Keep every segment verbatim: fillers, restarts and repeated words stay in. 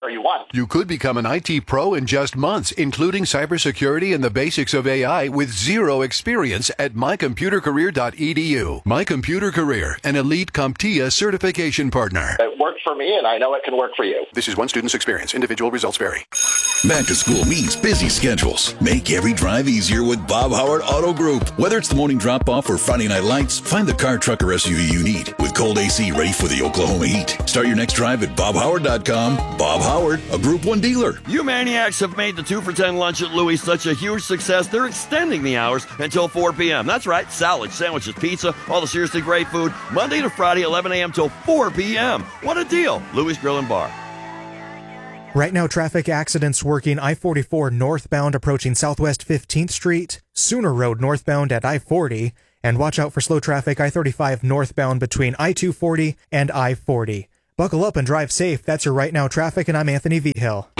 you want. You could become an I T pro in just months, including cybersecurity and the basics of A I with zero experience at my computer career dot e d u. My Computer Career, an elite CompTIA certification partner. It worked for me, and I know it can work for you. This is one student's experience. Individual results vary. Back to school means busy schedules. Make every drive easier with Bob Howard Auto Group. Whether it's the morning drop-off or Friday night lights, find the car, truck, or S U V you need with cold A C ready for the Oklahoma heat. Start your next drive at bob howard dot com. Bob Howard, a Group one dealer. You maniacs have made the two for ten lunch at Louis such a huge success, they're extending the hours until four p.m. That's right, salads, sandwiches, pizza, all the seriously great food, Monday to Friday, eleven a.m. till four p.m. What a deal. Louis Grill and Bar. Right now, traffic accidents working I forty-four northbound approaching Southwest fifteenth Street, Sooner Road northbound at I forty, and watch out for slow traffic I thirty-five northbound between I two forty and I forty. Buckle up and drive safe. That's your Right Now traffic, and I'm Anthony Vigil.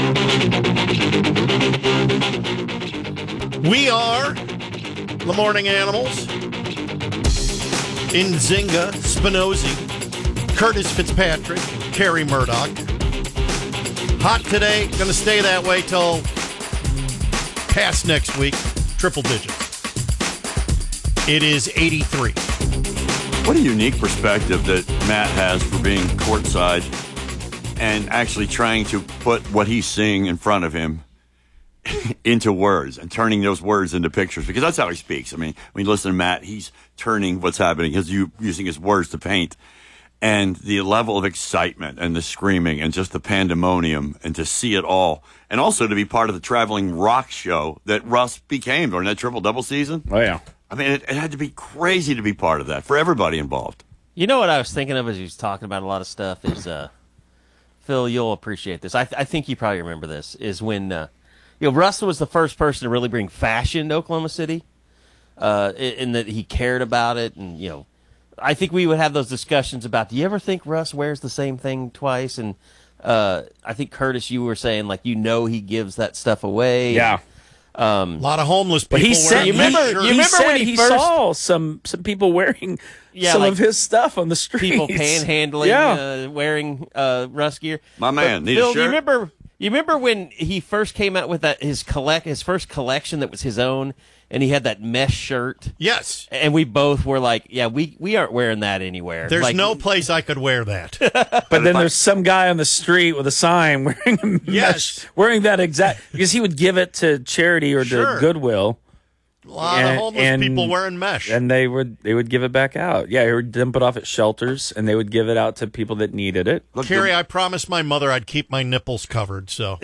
We are the Morning Animals. Nzinga, Spinozzi, Curtis Fitzpatrick, Carrie Murdoch. Hot today, going to stay that way till past next week, triple digits. It is eighty-three. What a unique perspective that Matt has for being courtside and actually trying to put what he's seeing in front of him into words and turning those words into pictures, because that's how he speaks. I mean, when you listen to Matt, he's turning what's happening, he's using his words to paint. And the level of excitement and the screaming and just the pandemonium and to see it all. And also to be part of the traveling rock show that Russ became during that triple-double season. Oh, yeah. I mean, it, it had to be crazy to be part of that for everybody involved. You know what I was thinking of as he was talking about a lot of stuff is, uh, Phil, you'll appreciate this. I, th- I think you probably remember this, is when, uh, you know, Russell was the first person to really bring fashion to Oklahoma City, uh, in that he cared about it. And, you know, I think we would have those discussions about, do you ever think Russ wears the same thing twice? And uh, I think, Curtis, you were saying, like, you know he gives that stuff away. Yeah. Um, a lot of homeless people. But he said, wearing you remember, shirts. you remember when he, he first saw some some people wearing yeah, some like of his stuff on the streets. People panhandling, yeah. uh, wearing uh, Russ gear. My man, but, need Phil, a shirt? You remember? You remember when he first came out with that his collect his first collection that was his own, and he had that mesh shirt. Yes, and we both were like, "Yeah, we, we aren't wearing that anywhere." There's like, no place I could wear that. But then there's some guy on the street with a sign wearing a yes, mesh, wearing that exact, because he would give it to charity or sure. to Goodwill. A lot and, of homeless and, people wearing mesh, and they would they would give it back out. Yeah, he would dump it off at shelters, and they would give it out to people that needed it. Look, Carrie, I promised my mother I'd keep my nipples covered. So,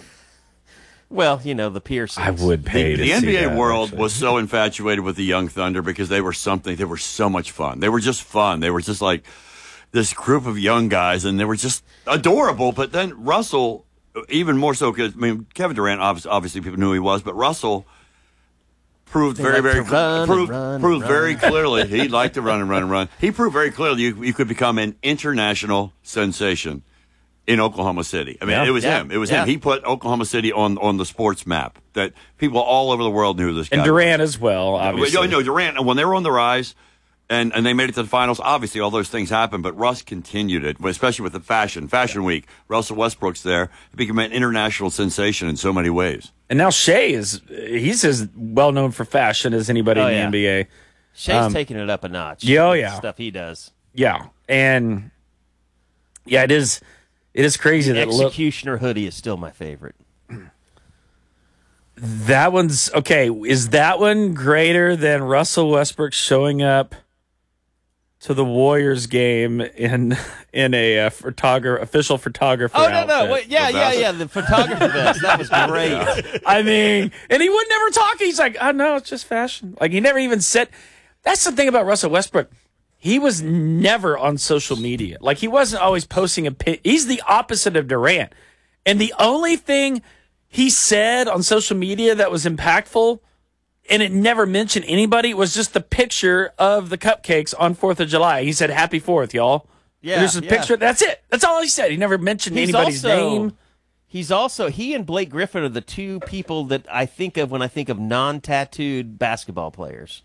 well, you know, the Pearsons. I would pay. The, to the N B A see that, world actually. was so infatuated with the Young Thunder because they were something. They were so much fun. They were just fun. They were just like this group of young guys, and they were just adorable. But then Russell, even more so, because I mean, Kevin Durant, obviously, obviously people knew who he was, but Russell proved they very, like very, run proved, run proved run. very clearly he liked to run and run and run. He proved very clearly you, you could become an international sensation in Oklahoma City. I mean, Yeah. it was Yeah. him. It was Yeah. him. He put Oklahoma City on, on the sports map that people all over the world knew who this guy And was. Durant as well, obviously. No, no, Durant, when they were on the rise and, and they made it to the finals, obviously all those things happened, but Russ continued it, especially with the fashion, Fashion Week. Russell Westbrook's there. He became an international sensation in so many ways. And now Shea is, he's as well known for fashion as anybody Oh, in the yeah. N B A. Shea's Um, taking it up a notch. yeah, oh, with yeah. the stuff he does. Yeah. And yeah, it is, it is crazy The that look, Executioner hoodie is still my favorite. that one's okay. Is that one greater than Russell Westbrook showing up to the Warriors game in in a uh, photographer official photographer Oh no outfit? no wait, yeah yeah yeah the photographer vest that was great. I mean, and he would never talk. He's like, oh no, it's just fashion. Like he never even said. That's the thing about Russell Westbrook. He was never on social media. Like he wasn't always posting a pic. He's the opposite of Durant. And the only thing he said on social media that was impactful, and it never mentioned anybody, was just the picture of the cupcakes on fourth of July. He said, "Happy fourth, y'all." Yeah, And there's a yeah. picture. That's it. That's all he said. He never mentioned He's anybody's also, name. He's also he and Blake Griffin are the two people that I think of when I think of non-tattooed basketball players.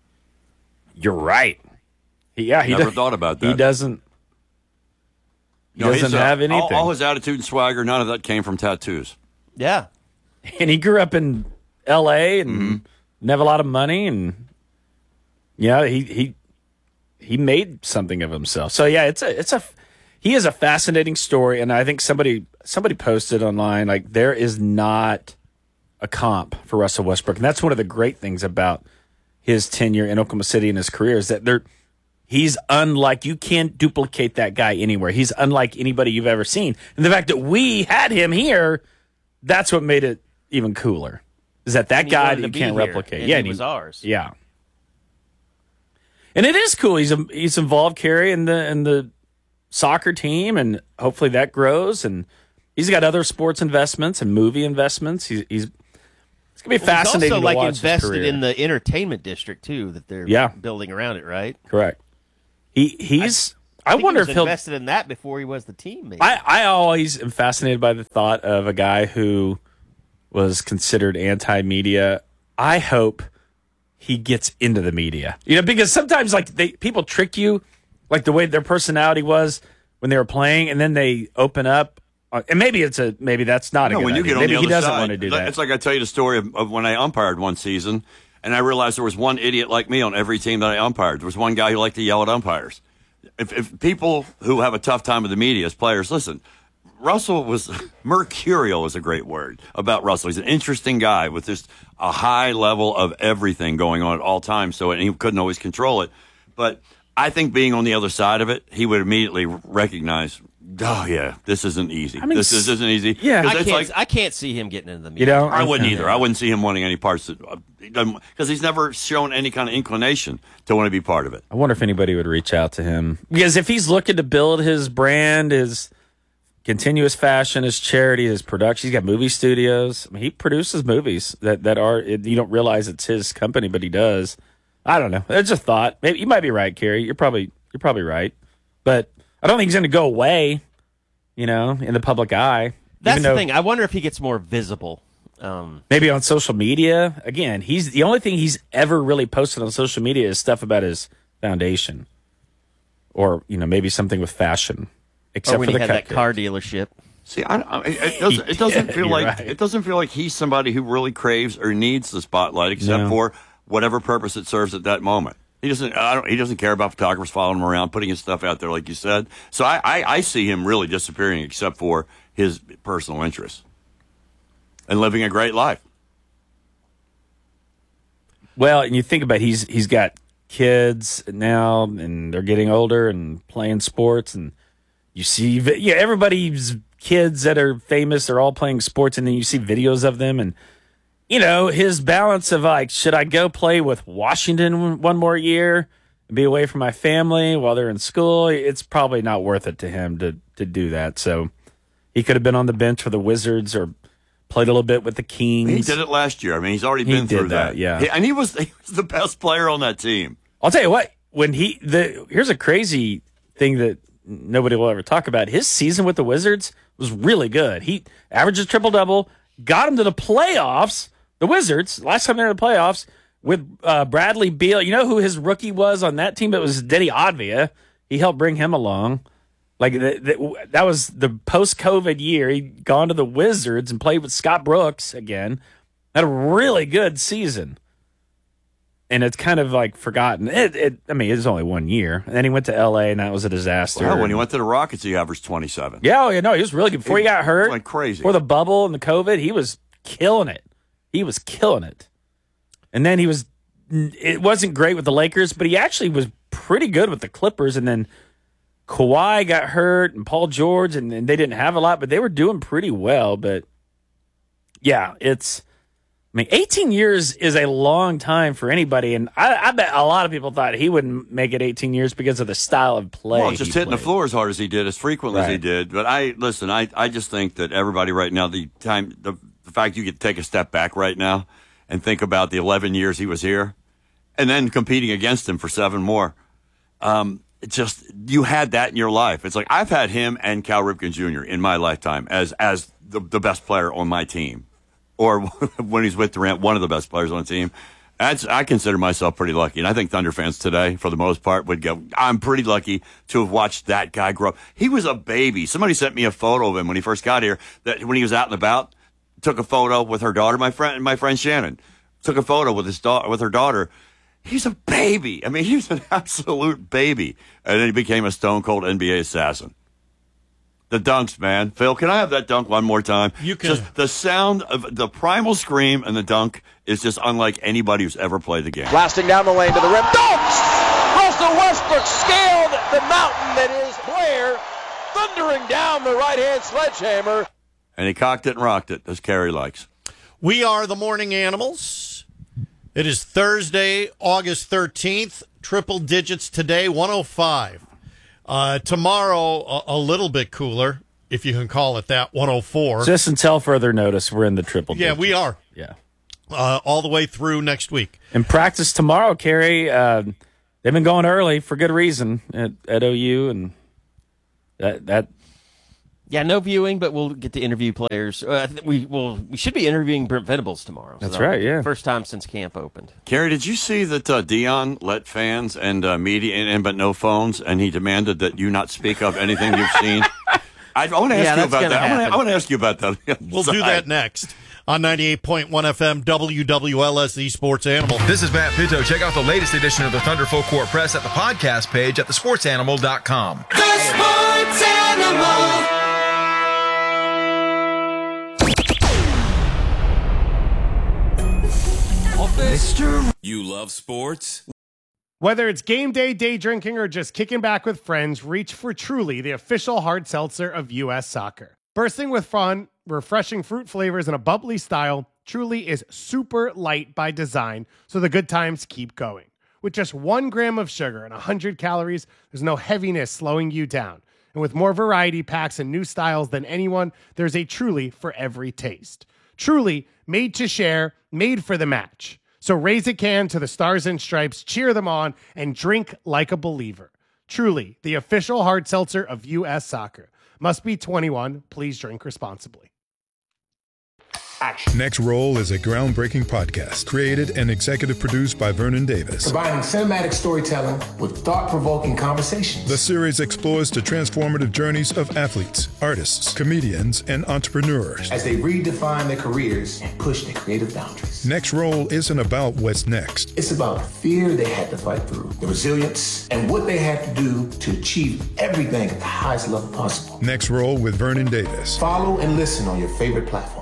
You're right. He, yeah, he Never does, thought about that. He doesn't. He doesn't he's, uh, have anything. All, all his attitude and swagger, none of that came from tattoos. Yeah. And he grew up in L A and Mm-hmm. didn't have a lot of money, and yeah, he he he made something of himself. So yeah, it's a it's a he is a fascinating story, and I think somebody somebody posted online like there is not a comp for Russell Westbrook, and that's one of the great things about his tenure in Oklahoma City and his career is that they're he's unlike, you can't duplicate that guy anywhere. He's unlike anybody you've ever seen. And the fact that we had him here, that's what made it even cooler. Is that that And he guy wanted that to you be can't here, replicate. and Yeah, he and was ours. Yeah. And it is cool. He's a, he's involved, Kerry, in the in the soccer team, and hopefully that grows. And he's got other sports investments and movie investments. He's he's it's gonna be fascinating. He's also to like watch his invested career. in the entertainment district too that they're Yeah. building around it, right? Correct. He he's. I, I think wonder he was if he'll invested in that before he was the team. Maybe. I, I always am fascinated by the thought of a guy who was considered anti-media. I hope he gets into the media. You know, because sometimes like they people trick you, like the way their personality was when they were playing, and then they open up. Uh, and maybe it's a maybe that's not a No, good when you idea. get on Maybe the he other doesn't side, want to do that. It's like I tell you the story of, of when I umpired one season, and I realized there was one idiot like me on every team that I umpired. There was one guy who liked to yell at umpires. If, if people who have a tough time with the media as players, listen, Russell was mercurial is a great word about Russell. He's an interesting guy with just a high level of everything going on at all times. So and he couldn't always control it. But I think being on the other side of it, he would immediately recognize, oh yeah, this isn't easy. I mean, this, this isn't easy. yeah. 'Cause I it's can't. like, I can't see him getting into the You media. know, I wouldn't Okay. either. I wouldn't see him wanting any parts because he's never shown any kind of inclination to want to be part of it. I wonder if anybody would reach out to him, because if he's looking to build his brand, his continuous fashion, his charity, his production, he's got movie studios. I mean, he produces movies that that are you don't realize it's his company, but he does. I don't know. It's a thought. Maybe you might be right, Kerry. You're probably you're probably right, but I don't think he's going to go away. You know, in the public eye. That's even the though- thing. I wonder if he gets more visible. Um, Maybe on social media. Again, he's the only thing he's ever really posted on social media is stuff about his foundation, or you know, maybe something with fashion. Except or when for he the had that cupcakes. car dealership. See, I, I, it doesn't. It doesn't feel You're like right. it doesn't feel like he's somebody who really craves or needs the spotlight, except No. for whatever purpose it serves at that moment. He doesn't. I don't. He doesn't care about photographers following him around, putting his stuff out there, like you said. So I, I, I see him really disappearing, except for his personal interests and living a great life. Well, and you think about it, he's he's got kids now, and they're getting older and playing sports, and you see, vi- yeah, everybody's kids that are famous, they're all playing sports, and then you see videos of them, and you know his balance of like, should I go play with Washington one more year and be away from my family while they're in school? It's probably not worth it to him to to do that. So he could have been on the bench for the Wizards or played a little bit with the Kings. He did it last year. I mean, he's already He been did through that, yeah. He- and he was he was the best player on that team. I'll tell you what, when he the here's a crazy thing that nobody will ever talk about. His season with the Wizards was really good. He averages triple double, got him to the playoffs. The Wizards, last time they were in the playoffs with uh, Bradley Beal. You know who his rookie was on that team? It was Denny Advia. He helped bring him along. Like the, the, that was the post-COVID year. He'd gone to the Wizards and played with Scott Brooks again. Had a really good season. And it's kind of like forgotten. It, it, I mean, it was only one year. And then he went to L A, and that was a disaster. Well, when he went to the Rockets, he averaged twenty-seven. Yeah, oh, yeah, no, he was really good. Before he, He got hurt, went crazy. Before the bubble and the COVID, he was killing it. He was killing it. And then he was, it wasn't great with the Lakers, but he actually was pretty good with the Clippers. And then Kawhi got hurt and Paul George, and, and they didn't have a lot, but they were doing pretty well. But yeah, it's, I mean, eighteen years is a long time for anybody. And I, I bet a lot of people thought he wouldn't make it eighteen years because of the style of play. Well, just he hitting the played. floor as hard as he did, as frequently as he Right. did. But I listen. I, I just think that everybody right now, the time, the, the fact you could take a step back right now and think about the eleven years he was here, and then competing against him for seven more. Um, it just you had that in your life. It's like I've had him and Cal Ripken Junior in my lifetime as as the, the best player on my team, or when he's with Durant, one of the best players on the team. That's, I consider myself pretty lucky, and I think Thunder fans today, for the most part, would go, I'm pretty lucky to have watched that guy grow up. He was a baby. Somebody sent me a photo of him when he first got here, that when he was out and about, took a photo with her daughter, my friend, my friend Shannon, took a photo with his daughter, with her daughter. He's a baby. I mean, he was an absolute baby. And then he became a stone-cold N B A assassin. The dunks, man. Phil, can I have that dunk one more time? You can. Just the sound of the primal scream and the dunk is just unlike anybody who's ever played the game. Blasting down the lane to the rim. Dunks! Russell Westbrook scaled the mountain that is Blair, thundering down the right-hand sledgehammer. And he cocked it and rocked it, as Kerry likes. We are the Morning Animals. It is Thursday, August thirteenth. Triple digits today, one oh five. Uh, tomorrow, a, a little bit cooler, if you can call it that, one oh four. Just until further notice, we're in the triple digits. Yeah, we are. Yeah. Uh, all the way through next week. In practice tomorrow, Kerry, uh, they've been going early for good reason at, at O U, and that that. Yeah, no viewing, but we'll get to interview players. Uh, I think we will. We should be interviewing Brent Venables tomorrow. That's so right. Yeah, first time since camp opened. Kerry, did you see that uh, Dion let fans and uh, media in, but no phones, and he demanded that you not speak of anything you've seen? I, I want to ask Yeah, you that's about gonna that. I happen. want to, I want to ask you about that. We'll do that next on ninety-eight point one F M W W L S, the Sports Animal. This is Matt Pito. Check out the latest edition of the Thunder Full Court Press at the podcast page at the sports animal dot com. The Sports Animal. You love sports? Whether it's game day, day drinking, or just kicking back with friends, reach for Truly, the official hard seltzer of U S Soccer. Bursting with fun, refreshing fruit flavors, and a bubbly style, Truly is super light by design, so the good times keep going. With just one gram of sugar and one hundred calories, there's no heaviness slowing you down. And with more variety packs and new styles than anyone, there's a Truly for every taste. Truly, made to share, made for the match. So raise a can to the Stars and Stripes, cheer them on, and drink like a believer. Truly, the official hard seltzer of U S Soccer. Must be twenty-one. Please drink responsibly. Action. Next Roll is a groundbreaking podcast created and executive produced by Vernon Davis. Combining cinematic storytelling with thought-provoking conversations. The series explores the transformative journeys of athletes, artists, comedians, and entrepreneurs as they redefine their careers and push their creative boundaries. Next Roll isn't about what's next. It's about the fear they had to fight through, the resilience, and what they had to do to achieve everything at the highest level possible. Next Roll with Vernon Davis. Follow and listen on your favorite platform.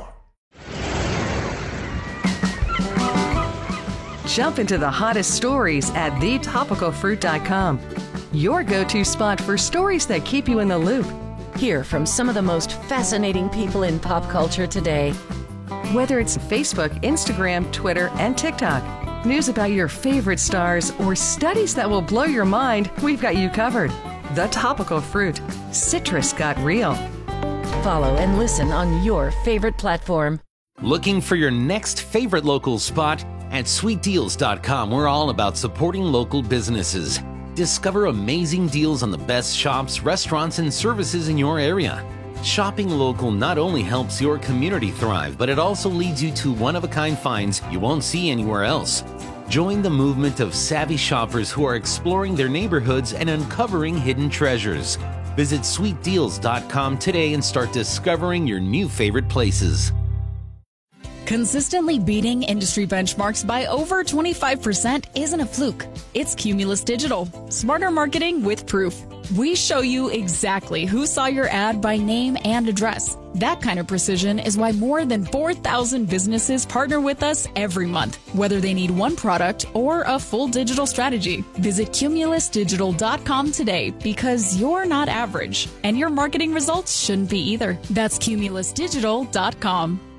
Jump into the hottest stories at the topical fruit dot com. Your go-to spot for stories that keep you in the loop. Hear from some of the most fascinating people in pop culture today. Whether it's Facebook, Instagram, Twitter, and TikTok, news about your favorite stars, or studies that will blow your mind, we've got you covered. The Topical Fruit. Citrus got real. Follow and listen on your favorite platform. Looking for your next favorite local spot? At sweet deals dot com, we're all about supporting local businesses. Discover amazing deals on the best shops, restaurants, and services in your area. Shopping local not only helps your community thrive, but it also leads you to one-of-a-kind finds you won't see anywhere else. Join the movement of savvy shoppers who are exploring their neighborhoods and uncovering hidden treasures. Visit sweet deals dot com today and start discovering your new favorite places. Consistently beating industry benchmarks by over twenty-five percent isn't a fluke. It's Cumulus Digital. Smarter marketing with proof. We show you exactly who saw your ad by name and address. That kind of precision is why more than four thousand businesses partner with us every month, whether they need one product or a full digital strategy. Visit cumulus digital dot com today because you're not average, and your marketing results shouldn't be either. That's cumulus digital dot com.